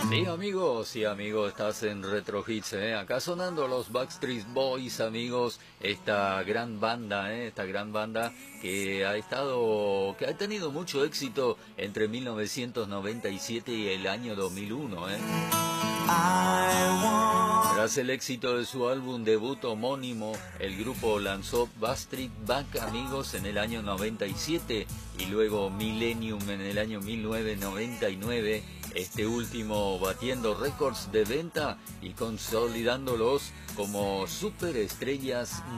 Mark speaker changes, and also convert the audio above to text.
Speaker 1: Sí, amigos, estás en Retro Hits, acá sonando los Backstreet Boys, amigos, esta gran banda, que ha tenido mucho éxito entre 1997 y el año 2001, Tras el éxito de su álbum debut homónimo, el grupo lanzó Backstreet Back, amigos, en el año 97 y luego Millennium en el año 1999, este último batiendo récords de venta y consolidándolos como superestrellas